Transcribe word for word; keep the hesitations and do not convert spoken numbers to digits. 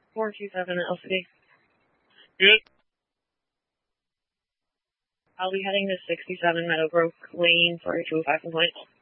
four two seven L C D. Good. I'll be heading to sixty-seven Meadowbrook Lane for a two oh five complaint.